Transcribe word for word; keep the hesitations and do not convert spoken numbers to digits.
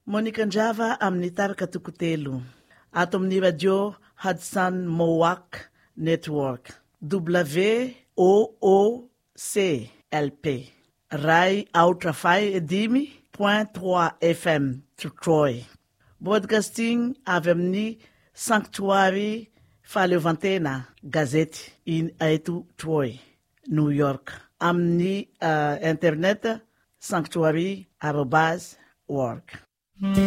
Monikandrava amin'ny taraka tokotelo. Ato amin'ny radio Hudson Mohawk Network. W O O C L P. Ray Outrafay dimy point trois F M to Troy. Broadcasting avy amin'ny Sanctuary Fahaleovantena Gazety in eto Troy, New York. Amin'ny uh, internet sanctuary arobase org.